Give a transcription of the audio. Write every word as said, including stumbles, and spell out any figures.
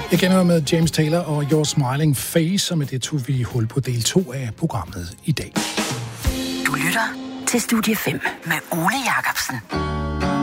Jeg kender med James Taylor og Your Smiling Face, og med det tog vi hul på del to af programmet i dag. Du lytter til Studie fem med Ole Jacobsen.